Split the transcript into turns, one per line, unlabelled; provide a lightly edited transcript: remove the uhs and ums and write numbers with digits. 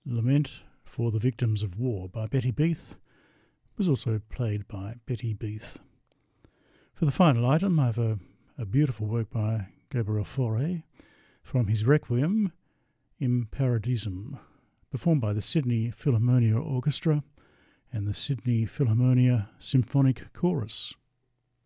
Lament for the Victims of War by Betty Beath was also played by Betty Beath. For the final item, I have a beautiful work by Gabriel Fauré from his Requiem in Paradisum, performed by the Sydney Philharmonia Orchestra and the Sydney Philharmonia Symphonic Chorus.